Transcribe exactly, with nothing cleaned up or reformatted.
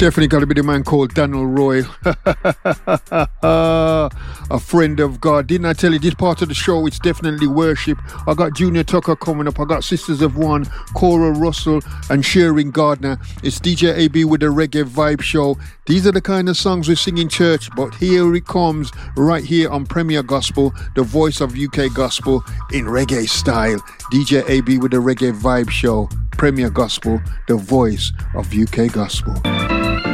Definitely got to be the man called Daniel Roy. A friend of God. Didn't I tell you this part of the show, it's definitely worship. I got Junior Tucker coming up. I got Sisters of One, Cora Russell and Shearing Gardner. It's D J A B with the Reggae Vibe Show. These are the kind of songs we sing in church, but here it comes right here on Premier Gospel, the voice of U K Gospel in reggae style. D J A B with the Reggae Vibe Show. Premier Gospel, the voice of U K Gospel.